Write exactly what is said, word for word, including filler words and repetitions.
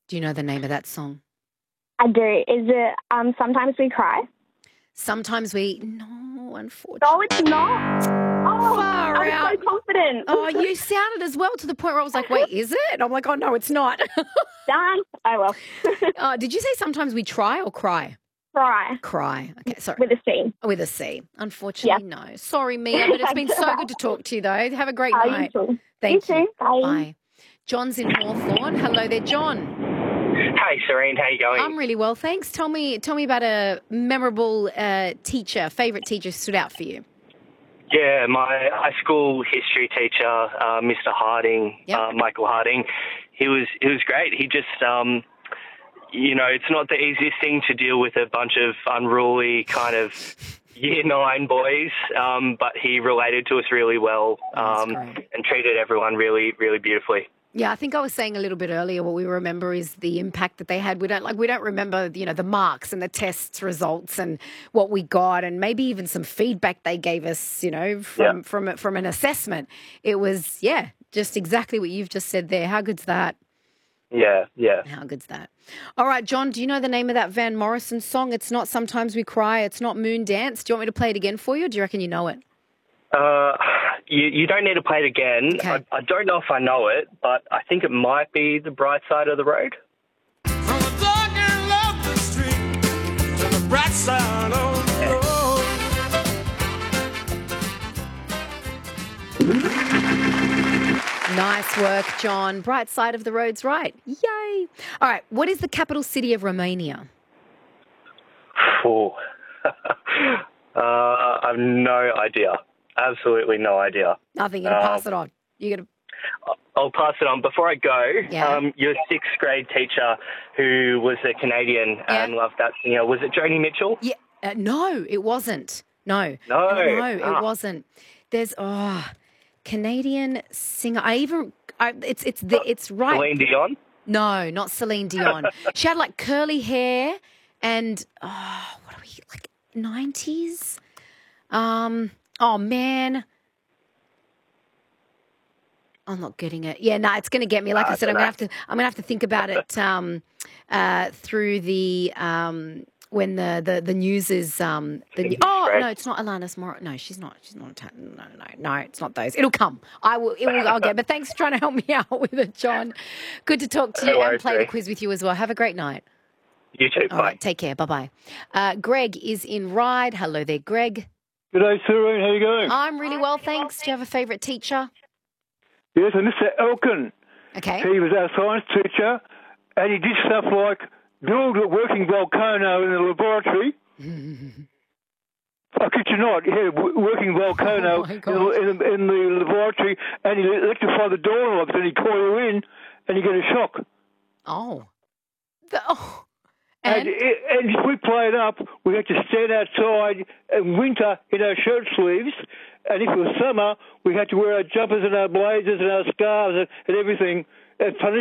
Do you know the name of that song? I do. Is it um, Sometimes We Cry? Sometimes we... No, unfortunately. No, it's not. Oh, Far I was out. so confident. Oh, you sounded as well to the point where I was like, wait, is it? And I'm like, oh, no, it's not. Darn. Oh, well. uh, did you say sometimes we try or cry? Cry. Cry. Okay, sorry. With a C. With a C. Unfortunately, Yeah. no. Sorry, Mia, but it's been so good to talk to you, though. Have a great Oh, night. you too. Thank you. you. Too. Bye. Bye. John's in Hawthorne. Hello there, John. Hey, Serene, how you going? I'm really well, thanks. Tell me tell me about a memorable uh, teacher, favourite teacher who stood out for you. Yeah, my high school history teacher, uh, Mister Harding, Yep. uh, Michael Harding, he was he was great. He just, um, you know, it's not the easiest thing to deal with a bunch of unruly kind of year nine boys, um, but he related to us really well um, and treated everyone really, really beautifully. Yeah, I think I was saying a little bit earlier what we remember is the impact that they had. We don't like we don't remember, you know, the marks and the tests results and what we got and maybe even some feedback they gave us, you know, from Yeah. from from an assessment. It was, yeah, just exactly what you've just said there. How good's that? Yeah, yeah. How good's that? All right, John, do you know the name of that Van Morrison song? It's not Sometimes We Cry, it's not Moon Dance. Do you want me to play it again for you, or do you reckon you know it? Uh, you, you don't need to play it again. Okay. I, I don't know if I know it, but I think it might be The Bright Side of the Road. From the dark and lovely street to the bright side of the road. Nice work, John. Bright side of the road's right. Yay. All right, what is the capital city of Romania? Oh. uh, I have no idea. Absolutely no idea. Nothing. You're going to Uh, pass it on. You're going to... I'll pass it on. Before I go, Yeah. um, your sixth grade teacher who was a Canadian Yeah. and loved that singer, was it Joni Mitchell? Yeah. Uh, no, it wasn't. No. No. No, Ah. it wasn't. There's, oh, Canadian singer. I even, I, it's, it's, the, it's right. Celine Dion? No, not Celine Dion. She had like curly hair and, oh, what are we, like nineties? Um, oh, man. I'm not getting it. Yeah, no, it's going to get me. Like I Ah, said, I'm don't going to have to, I'm going to have to think about it um, uh, through the, um, when the, the, the news is, um, the, News oh, spread. no, it's not Alanis Morissette. No, she's not, she's not, a- no, no, no, it's not those. It'll come. I will, it will, I'll get, but thanks for trying to help me out with it, John. Good to talk to you No and worries, play the Ray. quiz with you as well. Have a great night. You too. All Bye. right, take care. Bye-bye. Uh, Greg is in Ryde. Hello there, Greg. Good day, Serene. How you going? I'm really well, thanks. Do you have a favourite teacher? Yes, and Mister Elkin. Okay. He was our science teacher, and he did stuff like build a working volcano in the laboratory. I kid you not, yeah, w- working volcano Oh, my in, God. the, in, the, in the laboratory, and he electrify the doorknobs, and he call you in, and you get a shock. Oh. The, oh. And, And, and if we played up, we had to stand outside in winter in our shirt sleeves, and if it was summer, we had to wear our jumpers and our blazers and our scarves and, and everything. And